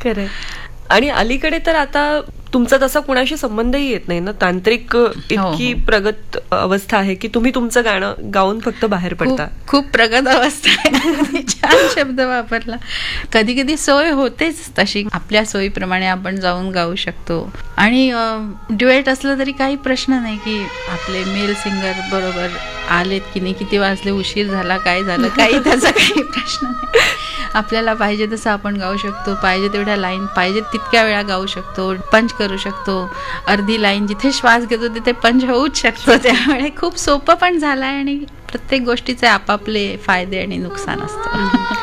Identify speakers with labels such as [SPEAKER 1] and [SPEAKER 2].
[SPEAKER 1] खरंय. आणि अलीकडे तर आता तुमचा तसा कुणाशी संबंधही येत नाही ना, तांत्रिक इतकी प्रगत अवस्था आहे की तुम्ही तुमचं गाणं गाऊन फक्त बाहेर पडता.
[SPEAKER 2] खूप प्रगत अवस्था आहे. छान शब्द वापरला. कधी कधी सोय होतेच तशी, आपल्या सोयीप्रमाणे आपण जाऊन गाऊ शकतो. आणि ड्युएट असलं तरी काही प्रश्न नाही की आपले मेल सिंगर बरोबर आलेत की नाही, किती वाजले, उशीर झाला, काय झालं, काही त्याचा काही प्रश्न नाही. आपल्याला पाहिजे तसं आपण गाऊ शकतो, पाहिजे तेवढ्या लाईन पाहिजे तितक्या वेळा गाऊ शकतो, पंच करू शकतो. अर्धी लाईन जिथे श्वास घेतो तिथे पंच होऊच शकतो. त्यामुळे खूप सोपं पण झालंय आणि प्रत्येक गोष्टीचे आपापले फायदे आणि नुकसान असतं.